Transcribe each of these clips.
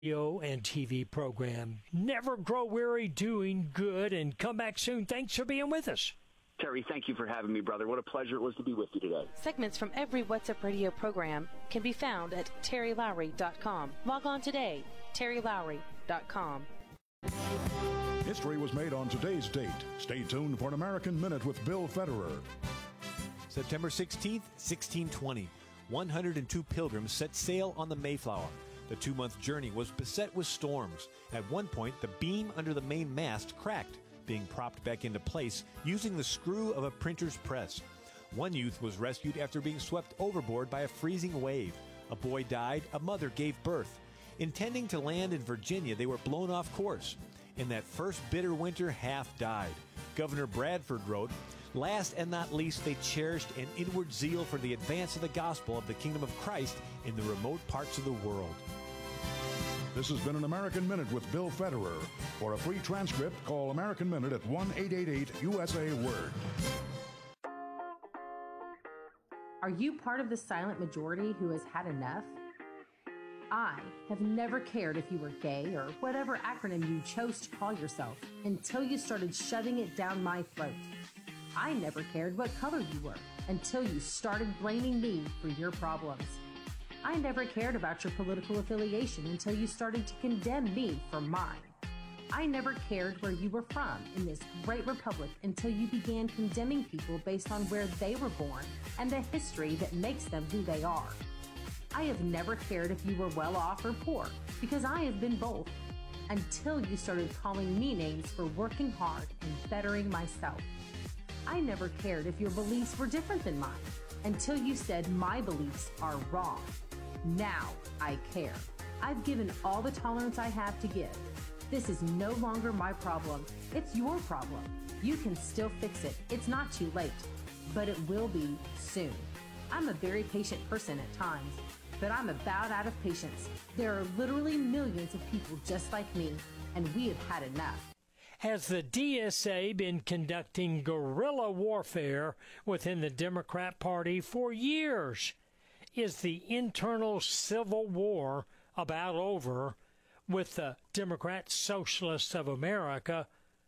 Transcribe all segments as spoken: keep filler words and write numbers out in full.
radio and T V program. Never grow weary doing good, and come back soon. Thanks for being with us. Terry, thank you for having me, brother. What a pleasure it was to be with you today. Segments from every What's Up Radio program can be found at terry lowry dot com. Log on today, terry lowry dot com. History was made on today's date. Stay tuned for an American Minute with Bill Federer. September sixteenth, sixteen twenty. one hundred two pilgrims set sail on the Mayflower. The two-month journey was beset with storms. At one point, the beam under the main mast cracked, being propped back into place using the screw of a printer's press. One youth was rescued after being swept overboard by a freezing wave. A boy died, a mother gave birth. Intending to land in Virginia, they were blown off course. In that first bitter winter, half died. Governor Bradford wrote, "Last and not least, they cherished an inward zeal for the advance of the gospel of the kingdom of Christ in the remote parts of the world." This has been an American Minute with Bill Federer. For a free transcript, call American Minute at one eight eight eight U S A Word. Are you part of the silent majority who has had enough? I have never cared if you were gay or whatever acronym you chose to call yourself until you started shoving it down my throat. I never cared what color you were until you started blaming me for your problems. I never cared about your political affiliation until you started to condemn me for mine. I never cared where you were from in this great republic until you began condemning people based on where they were born and the history that makes them who they are. I have never cared if you were well off or poor, because I have been both, until you started calling me names for working hard and bettering myself. I never cared if your beliefs were different than mine, until you said my beliefs are wrong. Now I care. I've given all the tolerance I have to give. This is no longer my problem. It's your problem. You can still fix it. It's not too late, but it will be soon. I'm a very patient person at times, but I'm about out of patience. There are literally millions of people just like me, and we have had enough. Has the D S A been conducting guerrilla warfare within the Democrat Party for years? Is the internal civil war about over, with the Democrat Socialists of America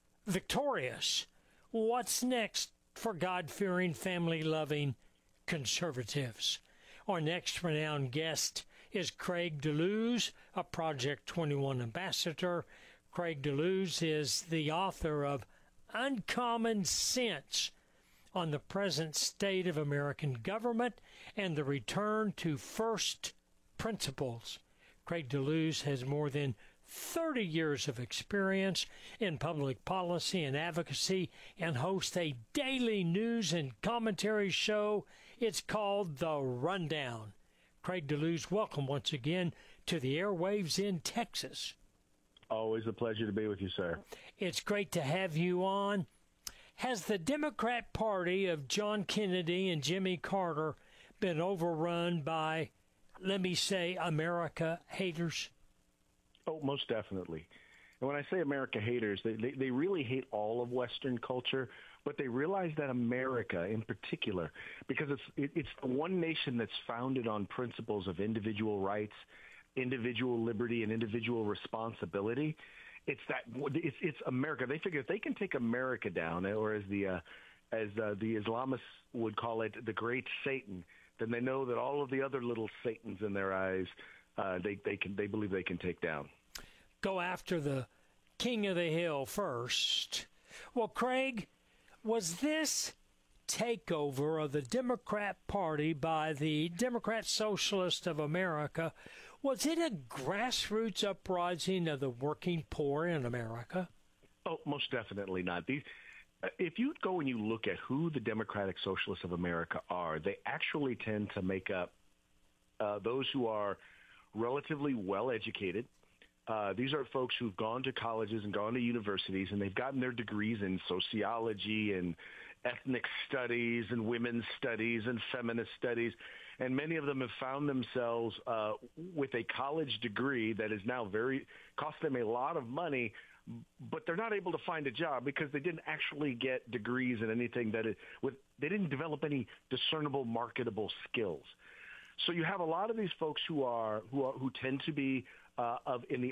victorious? What's next for God-fearing, family-loving conservatives? Our next renowned guest is Craig DeLuz, a Project twenty-one ambassador. Craig DeLuz is the author of Uncommon Sense on the Present State of American Government and the Return to First Principles. Craig DeLuz has more than thirty years of experience in public policy and advocacy and hosts a daily news and commentary show. It's called The Rundown. Craig DeLuz, welcome once again to the airwaves in Texas. Always a pleasure to be with you, sir. It's great to have you on. Has the Democrat Party of John Kennedy and Jimmy Carter been overrun by, let me say, America haters? Oh, most definitely. And when I say America haters, they, they, they really hate all of Western culture, but they realize that America in particular, because it's it, it's the one nation that's founded on principles of individual rights, individual liberty, and individual responsibility. It's that it's it's America. They figure if they can take America down, or as the uh, as uh, the Islamists would call it, the Great Satan, then they know that all of the other little Satans in their eyes, uh, they they can they believe they can take down. Go after the king of the hill first. Well, Craig, was this takeover of the Democrat Party by the Democrat Socialists of America, was it a grassroots uprising of the working poor in America? Oh, most definitely not. These, if you go and you look at who the Democratic Socialists of America are, they actually tend to make up uh, those who are relatively well-educated. Uh, these are folks who've gone to colleges and gone to universities, and they've gotten their degrees in sociology and ethnic studies and women's studies and feminist studies. And many of them have found themselves uh, with a college degree that is now very cost them a lot of money, but they're not able to find a job because they didn't actually get degrees in anything that it, with they didn't develop any discernible, marketable skills. So you have a lot of these folks who are who are who tend to be uh, of in the